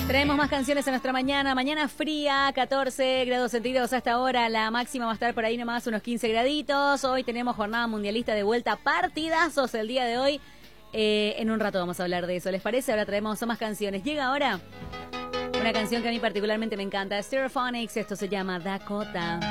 Traemos más canciones en nuestra mañana. Mañana fría, 14 grados centígrados hasta ahora. La máxima va a estar por ahí nomás, unos 15 graditos. Hoy tenemos jornada mundialista de vuelta. Partidazos el día de hoy. En un rato vamos a hablar de eso. ¿Les parece? Ahora traemos más canciones. Llega ahora una canción que a mí particularmente me encanta. Stereophonics. Esto se llama Dakota.